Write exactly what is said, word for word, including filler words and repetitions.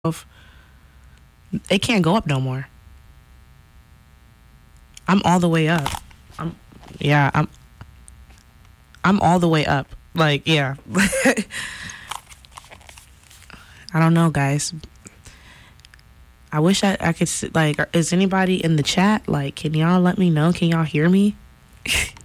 It can't go up no more. I'm all the way up. I'm yeah, I'm I'm all the way up. Like, yeah. I don't know, guys. I wish I, I could, like, is anybody in the chat? Like, can y'all let me know? Can y'all hear me?